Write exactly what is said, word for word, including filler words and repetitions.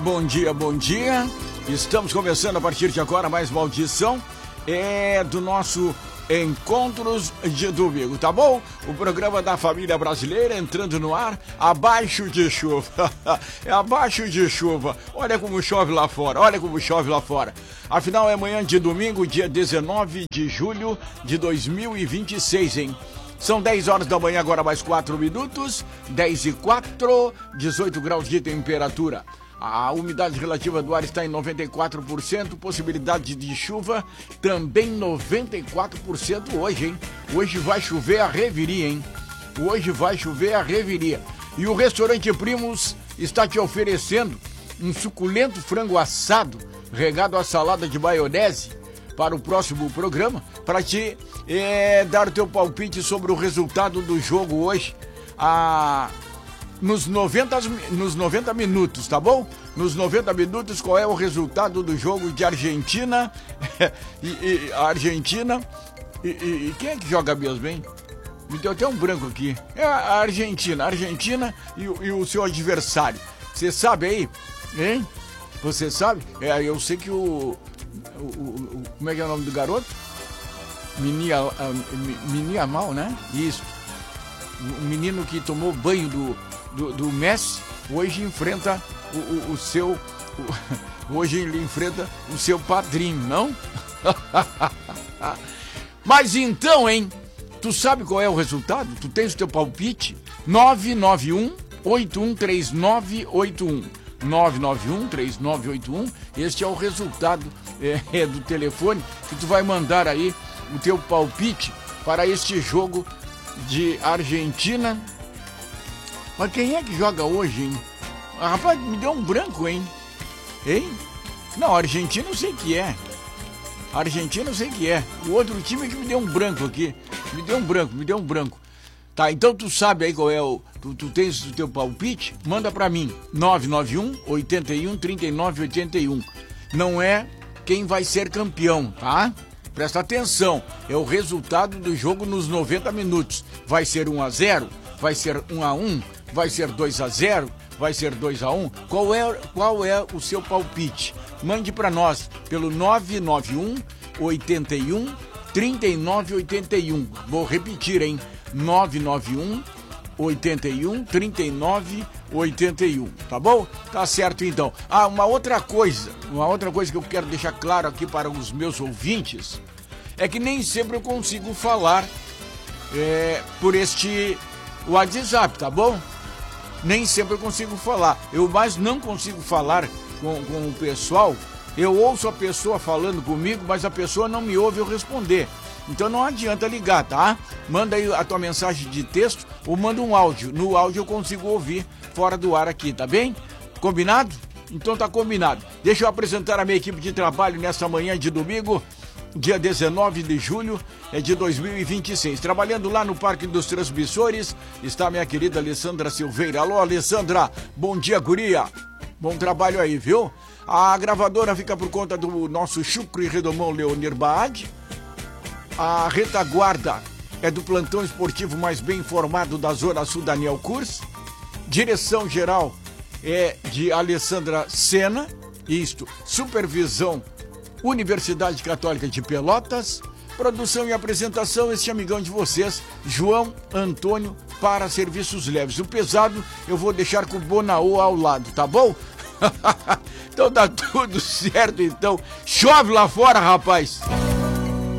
Bom dia, bom dia. Estamos começando a partir de agora mais uma audição é do nosso Encontros de Domingo, tá bom? O programa da família brasileira entrando no ar abaixo de chuva. É abaixo de chuva. Olha como chove lá fora, olha como chove lá fora. Afinal é manhã de domingo, dia dezenove de julho de dois mil e vinte e seis, hein? São dez horas da manhã, agora mais quatro minutos, dez e quatro, dezoito graus de temperatura. A umidade relativa do ar está em noventa e quatro por cento, possibilidade de chuva também noventa e quatro por cento hoje, hein? Hoje vai chover a reviria, hein? Hoje vai chover a reviria. E o restaurante Primos está te oferecendo um suculento frango assado regado a salada de maionese para o próximo programa, para te é, dar o teu palpite sobre o resultado do jogo hoje. A... Nos noventa, nos noventa minutos, tá bom? Nos noventa minutos, qual é o resultado do jogo de Argentina? e, e a Argentina. E, e, e quem é que joga mesmo, hein? Me deu até um branco aqui. É a Argentina. A Argentina e, e o seu adversário. Você sabe aí? Hein? Você sabe? É, eu sei que o, o, o. Como é que é o nome do garoto? Minia, Minia Mal, né? Isso. O menino que tomou banho do. Do, do Messi, hoje enfrenta o, o, o seu o, hoje ele enfrenta o seu padrinho, não? Mas então, hein, tu sabe qual é o resultado? Tu tens o teu palpite? nove nove um, oito um três nove oito um nove nove um, três nove oito um. Este é o resultado é, é, do telefone que tu vai mandar aí o teu palpite para este jogo de Argentina. Mas quem é que joga hoje, hein? Ah, rapaz, me deu um branco, hein? Hein? Não, Argentina eu sei que é. Argentina eu sei que é. O outro time é que me deu um branco aqui. Me deu um branco, me deu um branco. Tá, então tu sabe aí qual é o... Tu, tu tens o teu palpite? Manda pra mim. nove nove um, oito um, três nove oito um. Não é quem vai ser campeão, tá? Presta atenção. É o resultado do jogo nos noventa minutos. Vai ser um a zero? Vai ser um a um? Vai ser dois a zero? Vai ser dois a um? Qual é, qual é o seu palpite? Mande para nós pelo nove nove um, oito um, três nove oito um. Vou repetir, hein? nove nove um, oito um, três nove oito um. Tá bom? Tá certo então. Ah, uma outra coisa, uma outra coisa que eu quero deixar claro aqui para os meus ouvintes é que nem sempre eu consigo falar é, por este WhatsApp, tá bom? Nem sempre eu consigo falar. Eu mais não consigo falar com, com o pessoal. Eu ouço a pessoa falando comigo, mas a pessoa não me ouve eu responder. Então não adianta ligar, tá? Manda aí a tua mensagem de texto ou manda um áudio. No áudio eu consigo ouvir fora do ar aqui, tá bem? Combinado? Então tá combinado. Deixa eu apresentar a minha equipe de trabalho nesta manhã de domingo, dia dezenove de julho de dois mil e vinte e seis. Trabalhando lá no Parque dos Transmissores está minha querida Alessandra Silveira. Alô, Alessandra, bom dia, guria. Bom trabalho aí, viu? A gravadora fica por conta do nosso chucro e redomão Leonir Baad. A retaguarda é do plantão esportivo mais bem informado da Zona Sul, Daniel Kurz. Direção geral é de Alessandra Sena. Isto, supervisão Universidade Católica de Pelotas. Produção e apresentação, este amigão de vocês, João Antônio, para serviços leves. O pesado eu vou deixar com o Bonaô ao lado, tá bom? Então tá tudo certo, então. Chove lá fora, rapaz!